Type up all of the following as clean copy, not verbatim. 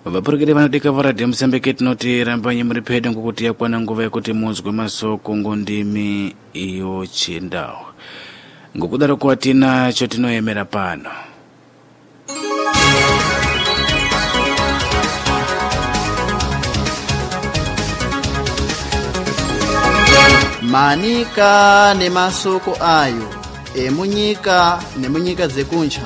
Vapurukire vanodika varadhi Mozambique tinoti rambanyi muri pedo ngokuti yakwana nguva yekuti muzwe masoko ngondimi iyo chindau. Ngokudaro kwatina chotinoemera pano. Manika nemasoko ayo emunyika nemunyika zekunja.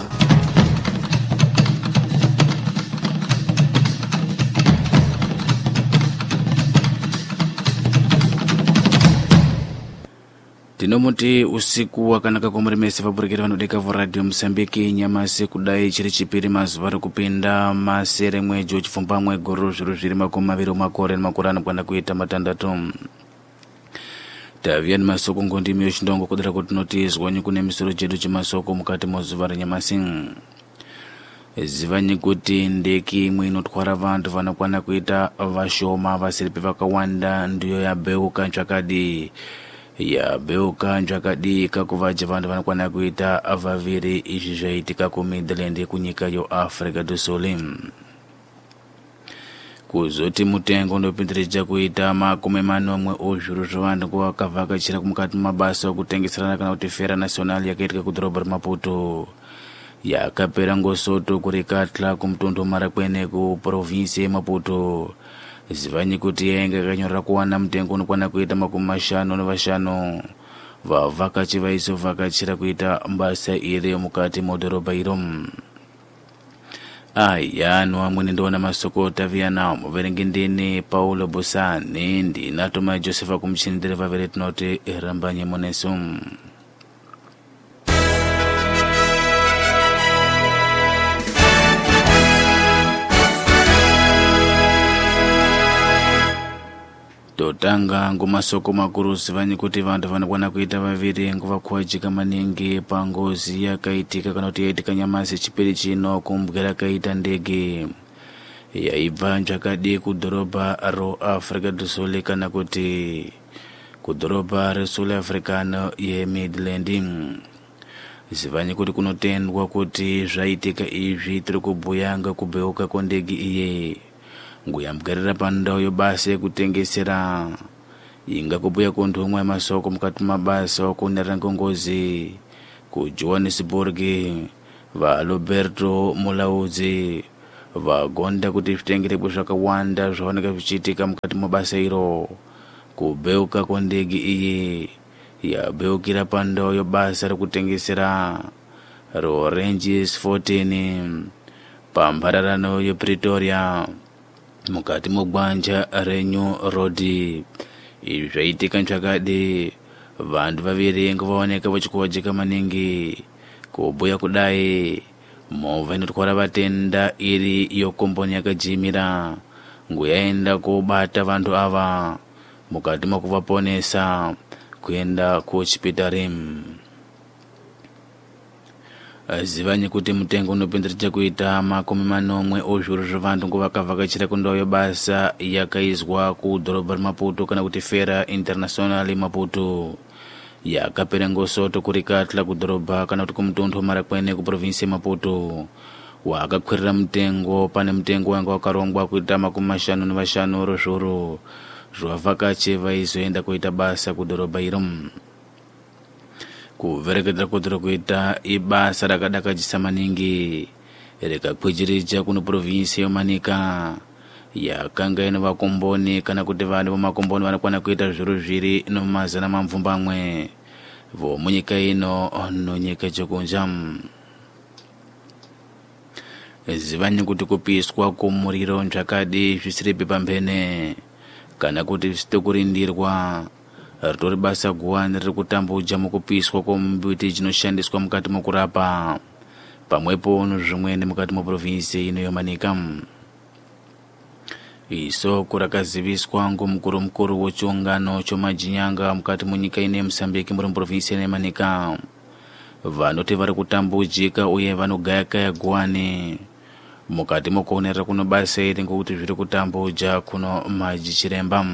Tinomuti usiku wakanaka kwamuri mese vapurukire vanodika varadhi Mozambique nyamasi kudai chiri chipiri mazuva rekupinda masere mwedzi wechipfumbamwe goro zviri makumi maviri makore nemakore anokwana kuita matandatu. Tavia nemasoko ngondimi yochindongo kudira kuti tinotizwa kune misoro chedu chemasoko mukati mozuva renyamasi. Zivanyi kuti ndeki imwe inotwara vantu vanokwana kuita vashoma vasiripi vakawanda ndiyo yabeuka nzvakadi. Yabeuka nzvakadi kakuvaje vantu vanokwana kuita vaviri izvi zvaitika kuMidland kunyika yoAfrica do Sul. Kuzoti mutengo ndopindirija kuita makumi manomwe ozvuru zvavantu vakavhakachira mukati mabasa okutengeserana kana kuti fera national yakaitika kudhorobha reMaputo. Yakapera ngosoto kurikatla kumutondo Marakwene kuprovinsi yeMaputo. Zivanyi kuti yainga yakanyorera kuwana mutengo unokwana kuita makumi mashanu nevashanu. Vavhakachi vaizovhakachira kuita mbasa iri mukati modhorobha iro. Ayano amwene ndona masoko tavia nawo muverengindini Paulo Bosani ndinatoma Josepha kumchinidire vavere tinoti rambanye moneso. Totanga ngumasoko makuru zivanyi kuti vantu vanokwana kuita vaviri nguva kuwajika maningi pangozi yakaitika kana kuti yaitika nyamasi chipiri chino kumbwera kaita ndege yaibva nzvakadi kudhorobha roAfrica do Sul kana kuti kudhorobha reSouth Africano yeMidland. Zivanyi kuti kunotendwa kuti zvaitika izvi tiri kubhuya ngekubeuka kwendege iye. Nguyamgarira pandau yobasa yekutengesera ingakubhuya kunthumwa masoko mukati mabasa okunerera ngongozi ku Johannesburg va Roberto Mulaudzi vagonda kuti zvitengerepo zvakawanda zvaoneka zvichiitika mukati mabasa iro. Kubeuka kwendege iyi yabeukira pandau yobasa rekutengesera Ranges 14 pamhararano yePretoria mukati mogwanja reNew Road. Izvi zvaitika nzvakadi vantu vaviri ngavaoneka vachikuwajika maningi. Kubhuya kudai movha inotwara vatenda iri yokomboni yakajimira nguyaenda kobata vantu ava mukati mokuvaponesa kuenda kuchipitari. Zivanyi kuti mutengo unopindirija kuita makumi manomwe ozvuru zvavantu nguvakavhakachira kundau yobasa yakaizwa kudhorobha reMaputo kana kuti fera international Maputo. Yakapera ngosoto kurikatla kudhorobha kana kuti kumutondo Marakwene kuprovinsi yeMaputo. Wakakwirira mutengo pane mutengo wanga wakarongwa kuita makumi mashanu nevashanu rozvuru zvavhakachi vaizoenda kuita basa kudhorobha iro. Kuverekedza kudhura kuita ibasa rakadakadzisa maningi rikakwichirija kuno provinsi yoManika yakanga ine vakomboni kana kuti vanhu vamakomboni vanokwana kuita zviro zviri nomazana mamvumbamwe vomunyika ino nonyika chekunja. Zivanyi kuti kupiswa kumuriro nzvakadi zvisiripi pamphene kana kuti zvisitokurindirwa ritori basa guwani riri kutambuja mukupiswa kwomumbiti chinoshandiswa mukati mokurapa pamwepo nezvimweni mukati moprovinsi ino yoManika. Isoko rakaziviswa ngomukuru wechiungano chomajinyanga mukati munyika ine Mozambique muri muprovinsi ine yoManika. Vanoti vari kutambujika uye vanogayakaya guwani mukati mokuonerera kuno basa iri ngokuti zviri kutambuja kuno majichiremba.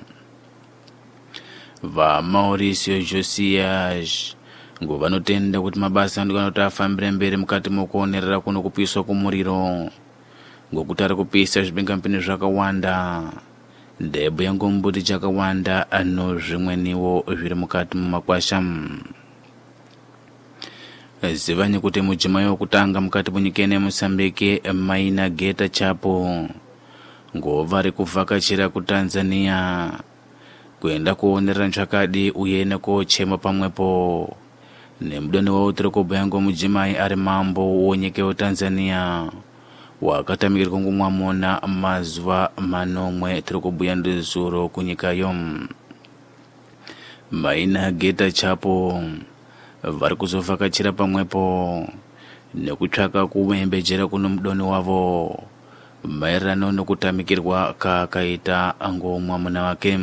Va Mauricio Josias vanotenda kuti mabasa ndikana kuti afambire mberi mukati mokuonerera kuno kupiswa kumuriro ngokutara kupisa zvibengampeni zvakawanda, ndebvu yangombuti chakawanda zvimweniwo zviri mukati mumakwasha. Zivani kuti mujima yokutanga mukati munyika yeMozambique Maina Geta Chapo ngova ari kuvhakachira kuTanzania kuenda kuonerera nzvakadi uye nekochema pamwepo nemudoni wawo tiri kubhuya ngomujimai ari mambo wonyika yeTanzania wakatamikirwa ngomwamuna mazuva manomwe tiri kubhuya ndizuro kunyikayo. Maina Geta Chapo vari kuzovhakachira pamwepo nekutsvaka kumhembedzera kuno mudoni wavo maererano nokutamikirwa kaakaita ngomwamuna wake.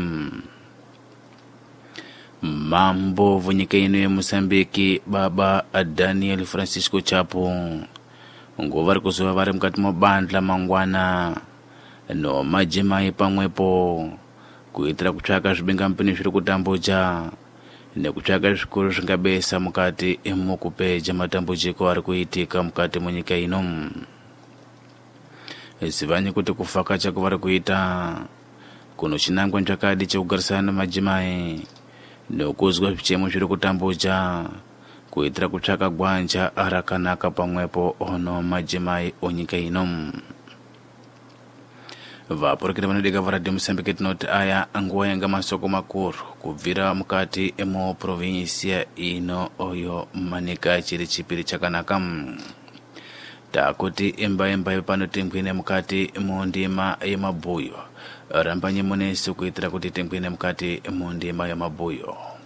Mambo vonyika ino yeMozambique Baba Daniel Francisco Chapo ngova vari kuzova vari mukati mabandla mangwana nomajimai pamwepo kuitira kutsvaka zvibengampeni zviri kutambuja nekutsvaka zvikuru zvingabesa mukati mukupeja matambudziko ari kuitika mukati munyika ino. Zivani kuti kuvhakacha kwavari kuita kunochinangwa nzvakadi chekugarisana namajimai nokuzwa zvichemo zviri kutambuja kuitira kutsvaka gwanja rakanaka pamwepo ono majimai onyika ino. Vapurukira vanodika varadhi Mozambique tinoti aya nguva yanga masoko makuru kubvira mukati provinsia ino oyo manika chiri chipiri chakanaka. Takuti imba pano tingwine mukati mundima yemabhuyo rambanyi munesi kuitira kuti tingwine mukati mundima yemabhuyo.